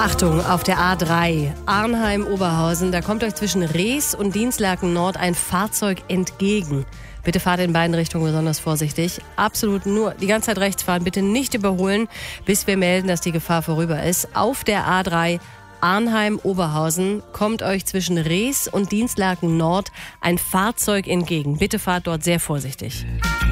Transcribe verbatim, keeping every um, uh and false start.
Achtung, auf der A drei, Arnheim-Oberhausen, da kommt euch zwischen Rees und Dinslaken Nord ein Fahrzeug entgegen. Bitte fahrt in beiden Richtungen besonders vorsichtig. Absolut nur die ganze Zeit rechts fahren, bitte nicht überholen, bis wir melden, dass die Gefahr vorüber ist. Auf der A drei, Arnheim-Oberhausen, kommt euch zwischen Rees und Dinslaken Nord ein Fahrzeug entgegen. Bitte fahrt dort sehr vorsichtig.